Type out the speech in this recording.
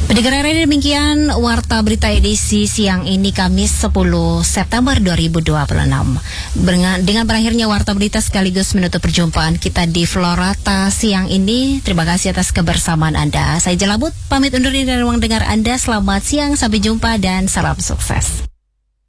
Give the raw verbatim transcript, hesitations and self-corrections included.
Pendengar R R I, demikian Warta Berita edisi siang ini Kamis sepuluh September dua ribu dua puluh enam. Dengan, dengan berakhirnya Warta Berita sekaligus menutup perjumpaan kita di Florata siang ini. Terima kasih atas kebersamaan Anda. Saya Jelabut, pamit undur diri dari ruang dengar Anda. Selamat siang, sampai jumpa dan salam sukses.